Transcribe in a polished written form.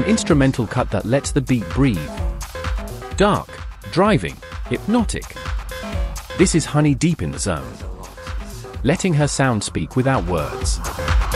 instrumental cut that lets the beat breathe. Dark, driving, hypnotic. This is Honey deep in the zone, letting her sound speak without words.